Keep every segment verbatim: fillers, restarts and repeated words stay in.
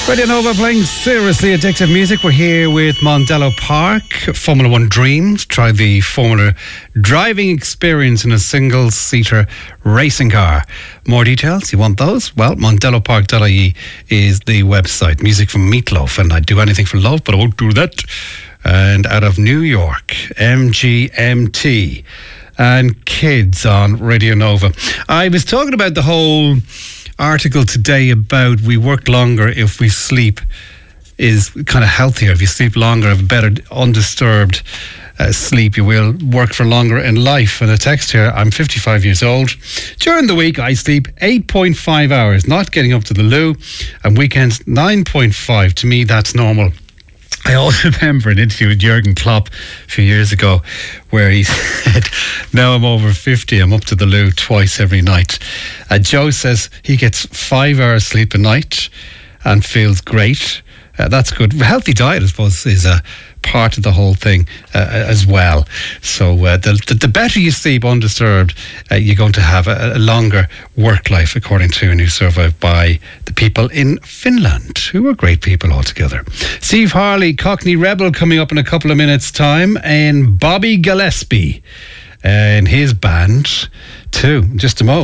Radio Nova playing seriously addictive music. We're here with Mondello Park, Formula One Dreams. Try the Formula driving experience in a single-seater racing car. More details? You want those? Well, mondello park dot I E is the website. Music from Meatloaf, and I'd do anything for love, but I won't do that. And out of New York, M G M T and Kids on Radio Nova. I was talking about the whole article today about we work longer if we sleep is kind of healthier. If you sleep longer, have better undisturbed uh, sleep, you will work for longer in life. And a text here, I'm fifty-five years old. During the week, I sleep eight point five hours, not getting up to the loo. And weekends, nine point five. To me, that's normal. I also remember an interview with Jurgen Klopp a few years ago where he said, now I'm over fifty, I'm up to the loo twice every night. Uh, Joe says he gets five hours sleep a night and feels great. Uh, that's good. Healthy diet, I suppose, is a part of the whole thing uh, as well. So uh, the, the the better you sleep undisturbed, uh, you're going to have a, a longer work life, according to a new survey by the people in Finland, who are great people altogether. Steve Harley, Cockney Rebel, coming up in a couple of minutes' time, and Bobby Gillespie and his band too. Just a mo.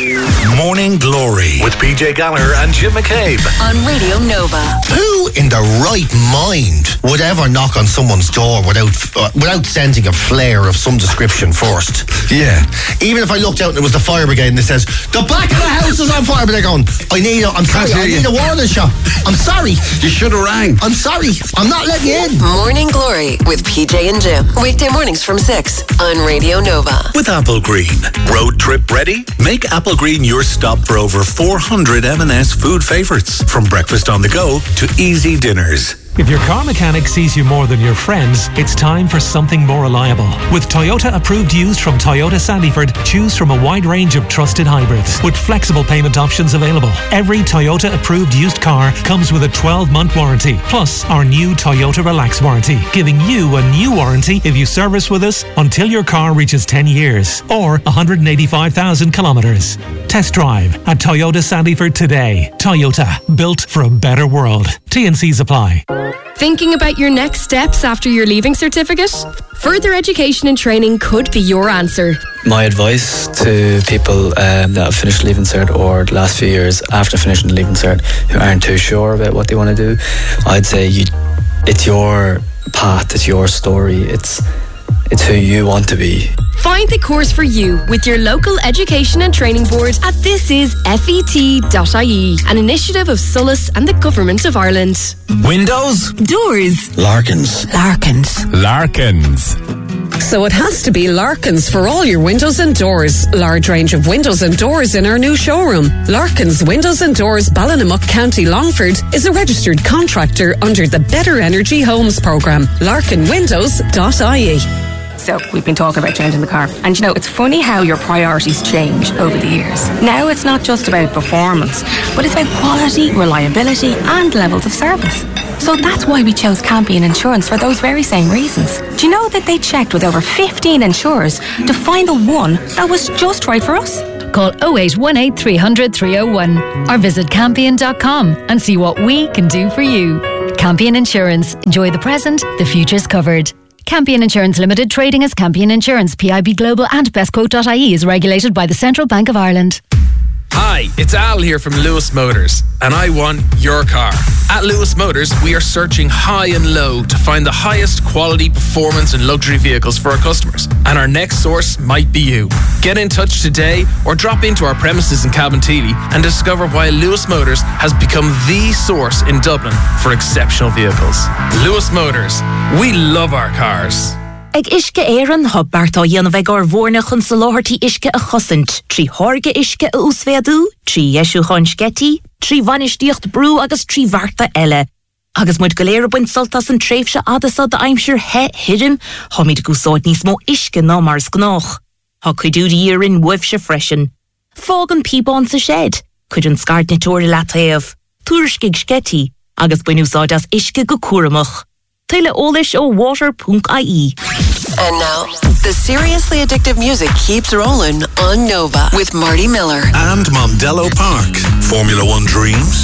Morning Glory with P J Gallagher and Jim McCabe on Radio Nova. Who in their right mind would ever knock on someone's door without uh, without sending a flare of some description first? Yeah. Even if I looked out and it was the fire brigade and it says the back of the house is on fire, but they're going, I need a, I'm sorry, I need a warning shot. I'm sorry. You should have rang. I'm sorry. I'm not letting you in. Morning Glory with P J and Jim. Weekday mornings from six on Radio Nova. With Apple Green. Road trip ready? Make Apple Green your stop for over four hundred M and S food favourites. From breakfast on the go to easy dinners. If your car mechanic sees you more than your friends, it's time for something more reliable. With Toyota approved used from Toyota Sandyford, choose from a wide range of trusted hybrids with flexible payment options available. Every Toyota approved used car comes with a twelve-month warranty, plus our new Toyota Relax warranty, giving you a new warranty if you service with us until your car reaches ten years or one hundred eighty-five thousand kilometres. Test drive at Toyota Sandyford today. Toyota, built for a better world. T and C's apply. Thinking about your next steps after your leaving certificate? Further education and training could be your answer. My advice to people um, that have finished Leaving Cert or the last few years after finishing Leaving Cert who aren't too sure about what they want to do, I'd say you, it's your path, it's your story, it's it's who you want to be. Find the course for you with your local education and training board at this is F E T dot I E, an initiative of Sullus and the Government of Ireland. Windows? Doors. Larkins. Larkins. Larkins. So it has to be Larkins for all your windows and doors. Large range of windows and doors in our new showroom. Larkins Windows and Doors, Ballinamuck, County Longford, is a registered contractor under the Better Energy Homes programme. Larkin Windows dot I E. So we've been talking about changing the car. And you know, it's funny how your priorities change over the years. Now it's not just about performance, but it's about quality, reliability and levels of service. So that's why we chose Campion Insurance for those very same reasons. Do you know that they checked with over fifteen insurers to find the one that was just right for us? Call oh eight one eight, three hundred, three oh one or visit campion dot com and see what we can do for you. Campion Insurance. Enjoy the present, the future's covered. Campion Insurance Limited, trading as Campion Insurance, P I B Global and bestquote dot I E is regulated by the Central Bank of Ireland. Hi, it's Al here from Lewis Motors, and I want your car. At Lewis Motors, we are searching high and low to find the highest quality performance and luxury vehicles for our customers. And our next source might be you. Get in touch today or drop into our premises in Cabinteely and discover why Lewis Motors has become the source in Dublin for exceptional vehicles. Lewis Motors, we love our cars. Ag iske éireann ha Bartá dhéanamh ag ar bhórna chun sa láthirtí iske a chosint, trí thorge iske a úsfeadú, trí jeisiú chun sgetí, trí vanistíocht brú agus trí bharta eile. Agus muid go léir buint soltas an tréifse adasa da aimsir he hidim, ha míid gúsáid níos mó iske ná mars gnách. Ha cuidú dírin wifse freshen. Fág an píbán sa shed, cuid an scart na tóir latéamh, túrskig sgetí, agus buinúsáid as iske go cuaramach. Taylor Olish o water dot I E. And now, the seriously addictive music keeps rolling on Nova with Marty Miller. And Mondello Park. Formula One Dreams. Try the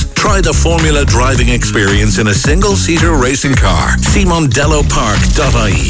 the Formula driving experience in a single-seater racing car. See mondello park dot I E.